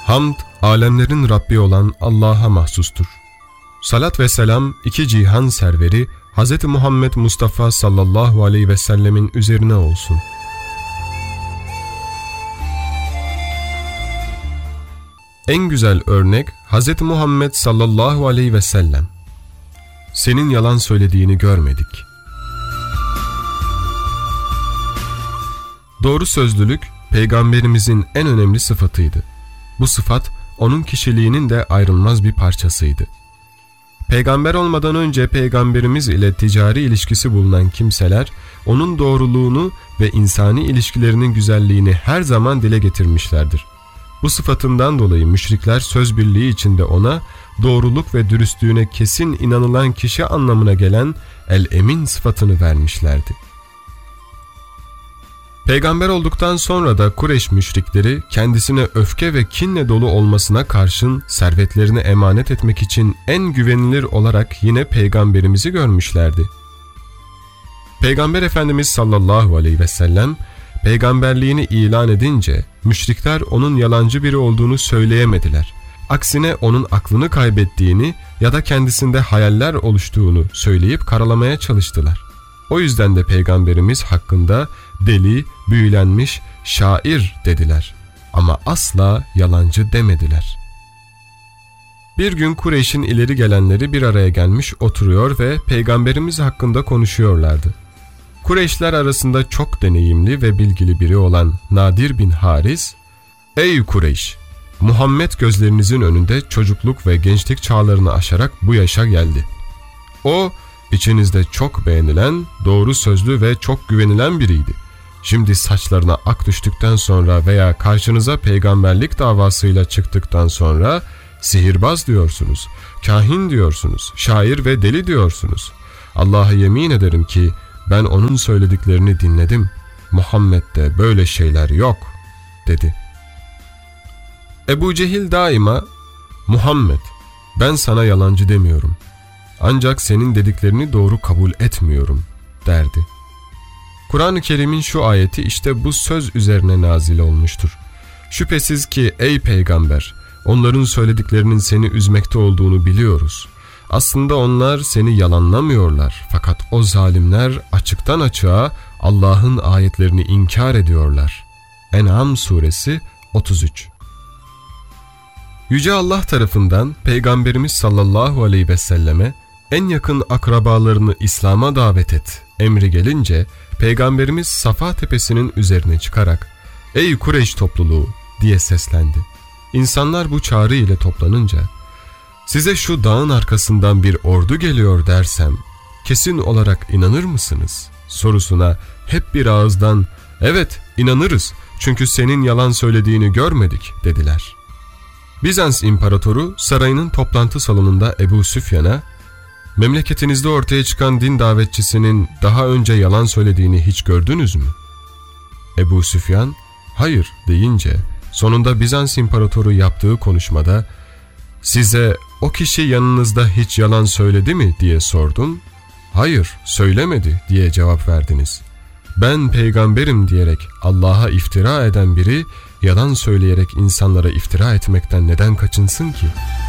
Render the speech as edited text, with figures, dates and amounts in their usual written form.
Hamd, alemlerin Rabbi olan Allah'a mahsustur. Salat ve selam, iki cihan serveri Hz. Muhammed Mustafa sallallahu aleyhi ve sellemin üzerine olsun. En güzel örnek Hz. Muhammed sallallahu aleyhi ve sellem. Senin yalan söylediğini görmedik. Doğru sözlülük, Peygamberimizin en önemli sıfatıydı. Bu sıfat, onun kişiliğinin de ayrılmaz bir parçasıydı. Peygamber olmadan önce Peygamberimiz ile ticari ilişkisi bulunan kimseler, onun doğruluğunu ve insani ilişkilerinin güzelliğini her zaman dile getirmişlerdir. Bu sıfatından dolayı müşrikler söz birliği içinde ona, doğruluk ve dürüstlüğüne kesin inanılan kişi anlamına gelen el-emin sıfatını vermişlerdi. Peygamber olduktan sonra da Kureyş müşrikleri kendisine öfke ve kinle dolu olmasına karşın servetlerini emanet etmek için en güvenilir olarak yine Peygamberimizi görmüşlerdi. Peygamber Efendimiz sallallahu aleyhi ve sellem peygamberliğini ilan edince müşrikler onun yalancı biri olduğunu söyleyemediler. Aksine onun aklını kaybettiğini ya da kendisinde hayaller oluştuğunu söyleyip karalamaya çalıştılar. O yüzden de Peygamberimiz hakkında deli, büyülenmiş, şair dediler. Ama asla yalancı demediler. Bir gün Kureyş'in ileri gelenleri bir araya gelmiş oturuyor ve Peygamberimiz hakkında konuşuyorlardı. Kureyşler arasında çok deneyimli ve bilgili biri olan Nadir bin Haris, "Ey Kureyş! Muhammed gözlerinizin önünde çocukluk ve gençlik çağlarını aşarak bu yaşa geldi. O, İçinizde çok beğenilen, doğru sözlü ve çok güvenilen biriydi. Şimdi saçlarına ak düştükten sonra veya karşınıza peygamberlik davasıyla çıktıktan sonra sihirbaz diyorsunuz, kahin diyorsunuz, şair ve deli diyorsunuz. Allah'a yemin ederim ki ben onun söylediklerini dinledim. Muhammed'de böyle şeyler yok," dedi. Ebu Cehil daima, "Muhammed, ben sana yalancı demiyorum. Ancak senin dediklerini doğru kabul etmiyorum," derdi. Kur'an-ı Kerim'in şu ayeti işte bu söz üzerine nazil olmuştur. "Şüphesiz ki ey peygamber, onların söylediklerinin seni üzmekte olduğunu biliyoruz. Aslında onlar seni yalanlamıyorlar fakat o zalimler açıktan açığa Allah'ın ayetlerini inkar ediyorlar." En'am suresi 33. Yüce Allah tarafından Peygamberimiz sallallahu aleyhi ve selleme en yakın akrabalarını İslam'a davet et emri gelince Peygamberimiz Safa tepesinin üzerine çıkarak "Ey Kureyş topluluğu!" diye seslendi. İnsanlar bu çağrı ile toplanınca "Size şu dağın arkasından bir ordu geliyor dersem kesin olarak inanır mısınız?" sorusuna hep bir ağızdan "Evet, inanırız çünkü senin yalan söylediğini görmedik," dediler. Bizans İmparatoru sarayının toplantı salonunda Ebu Süfyan'a "Memleketinizde ortaya çıkan din davetçisinin daha önce yalan söylediğini hiç gördünüz mü?" Ebu Süfyan "Hayır," deyince sonunda Bizans İmparatoru yaptığı konuşmada "Size o kişi yanınızda hiç yalan söyledi mi?" diye sordum. "Hayır, söylemedi," diye cevap verdiniz. "Ben peygamberim diyerek Allah'a iftira eden biri yalan söyleyerek insanlara iftira etmekten neden kaçınsın ki?"